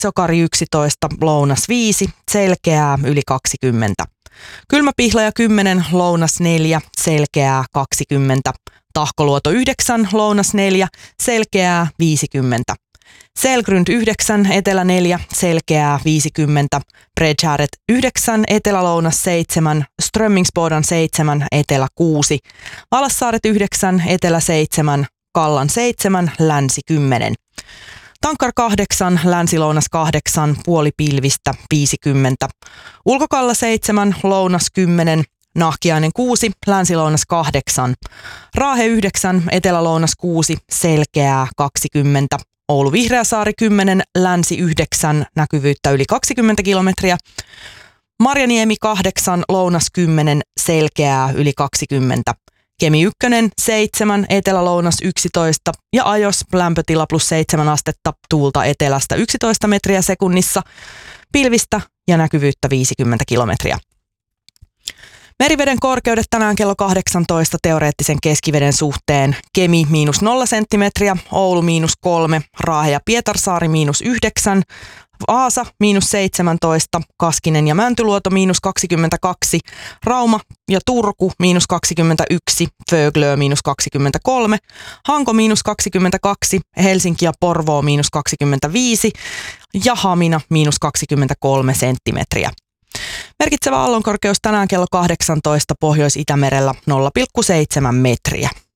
Sokari 11, lounas 5, selkeää yli 20. Kylmäpihlaja 10, lounas 4, selkeää 20. Tahkoluoto 9, lounas 4, selkeää 50. Selgrund 9, etelä 4, selkeää 50. Bredshäret 9, etelä-lounas 7, Strömmingsbodan 7, etelä 6. Valassaaret 9, etelä 7, Kallan 7, länsi 10. Tankkar 8, länsi-lounas 8, puoli pilvistä 50. Ulkokalla 7, lounas 10, Nahkiainen 6, länsi-lounas 8. Raahe 9, etelä-lounas 6, selkeää 20. Oulu Vihreäsaari 10, länsi 9, näkyvyyttä yli 20 kilometriä. Marjaniemi 8, lounas 10, selkeää yli 20. Kemi 1, 7, etelä-lounas 11 ja Ajos lämpötila plus 7 astetta, tuulta etelästä 11 metriä sekunnissa, pilvistä ja näkyvyyttä 50 kilometriä. Meriveden korkeudet tänään kello 18 teoreettisen keskiveden suhteen. Kemi -0 senttimetriä, Oulu -3, Raahe ja Pietarsaari -9, Vaasa -17, Kaskinen ja Mäntyluoto -22, Rauma ja Turku -21, Föglö -23, Hanko -22, Helsinki ja Porvoo -25 ja Hamina -23 senttimetriä. Merkitsevä aallonkorkeus tänään kello 18 Pohjois-Itämerellä 0,7 metriä.